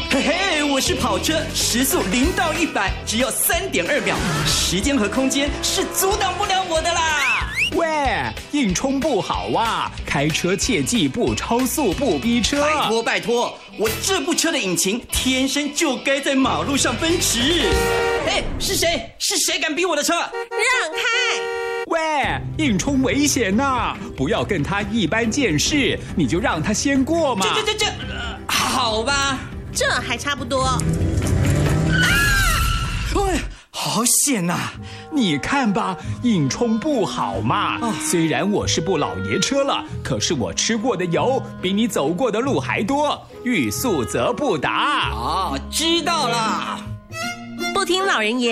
嘿嘿，我是跑车，时速0到100只要3.2秒，时间和空间是阻挡不了我的啦！ 喂，硬冲不好啊，开车切记不超速不逼车。 拜托，我这部车的引擎天生就该在马路上奔驰。哎，是谁？是谁敢逼我的车？ 让开！ 喂，硬冲危险呐，不要跟他一般见识，你就让他先过嘛。 好吧。 这还差不多。 哎，好险呐！ 你看吧，硬冲不好嘛。虽然我是部老爷车了，可是我吃过的油比你走过的路还多，欲速则不达。 知道了。 不听老人言。